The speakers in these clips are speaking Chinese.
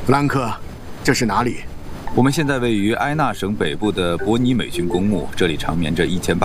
弗兰克，这是哪里？ 我们现在位于埃纳省北部的伯尼美军公墓，这里长眠着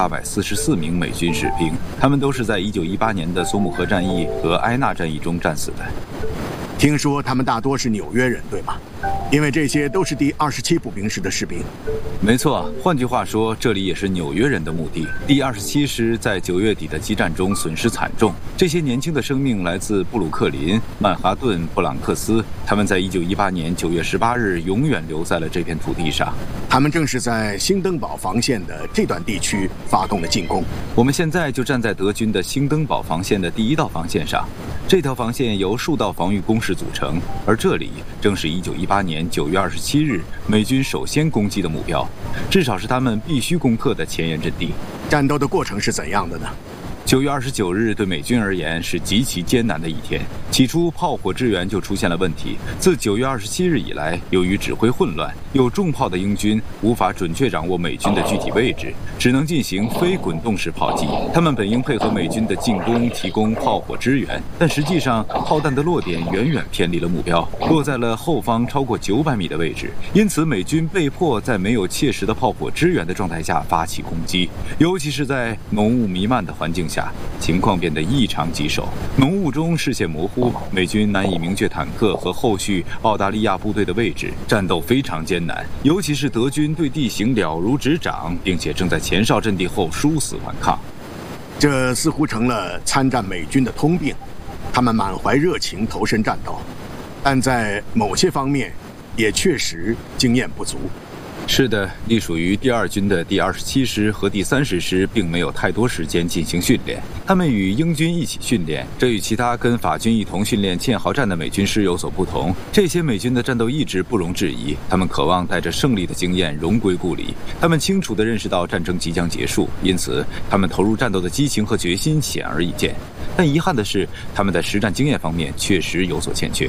1844名美军士兵，他们都是在1918年的索姆河战役和埃纳战役中战死的。 听说他们大多是纽约人，对吗？因为这些都是第27步兵师的士兵。 没错，换句话说，这里也是纽约人的墓地。第27师在9月底的激战中损失惨重，这些年轻的生命来自布鲁克林、曼哈顿、布朗克斯，他们在1918年9月18日永远留在了这片土地上。 他们正是在兴登堡防线的这段地区发动了进攻。 我们现在就站在德军的兴登堡防线的第一道防线上，这条防线由数道防御工事组成，而这里正是1918年9月27日美军首先攻击的目标，至少是他们必须攻克的前沿阵地。 战斗的过程是怎样的呢 ？9月29日对美军而言是极其艰难的一天。起初炮火支援就出现了问题。自9月27日以来，由于指挥混乱，有重炮的英军无法准确掌握美军的具体位置，只能进行非滚动式炮击。他们本应配合美军的进攻，提供炮火支援，但实际上炮弹的落点远远偏离了目标，落在了后方超过900米的位置。因此，美军被迫在没有切实的炮火支援的状态下发起攻击，尤其是在浓雾弥漫的环境下，情况变得异常棘手。浓雾中视线模糊，美军难以明确坦克和后续澳大利亚部队的位置，战斗非常艰难。尤其是德军对地形了如指掌，并且正在前哨阵地后殊死顽抗。 这似乎成了参战美军的通病，他们满怀热情投身战斗，但在某些方面也确实经验不足。 是的，隶属于第2军的第27师和第30师并没有太多时间进行训练，他们与英军一起训练，这与其他跟法军一同训练堑壕战的美军师有所不同。这些美军的战斗意志不容置疑，他们渴望带着胜利的经验荣归故里，他们清楚地认识到战争即将结束，因此他们投入战斗的激情和决心显而易见。但遗憾的是，他们在实战经验方面确实有所欠缺。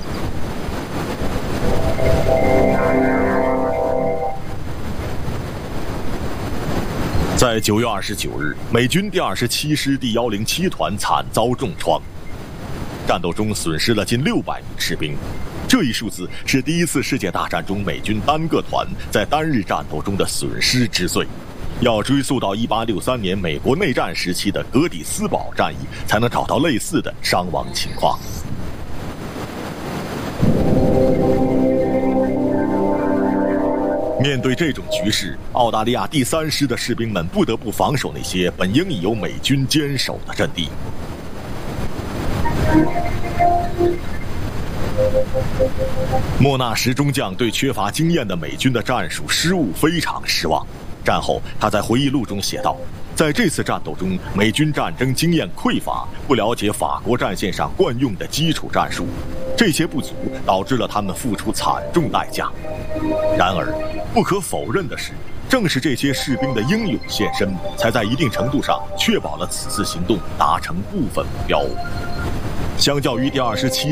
在9月29日，美军第27师第107团惨遭重创，战斗中损失了近600名士兵。这一数字是第一次世界大战中美军单个团在单日战斗中的损失之最。要追溯到1863年美国内战时期的格底斯堡战役，才能找到类似的伤亡情况。面对这种局势，澳大利亚第3师的士兵们不得不防守那些本应已由美军坚守的阵地。莫纳什中将对缺乏经验的美军的战术失误非常失望。战后，他在回忆录中写道：在这次战斗中，美军战争经验匮乏，不了解法国战线上惯用的基础战术，这些不足导致了他们付出惨重代价。然而，不可否认的是，正是这些士兵的英勇献身，才在一定程度上确保了此次行动达成部分目标。相较于第27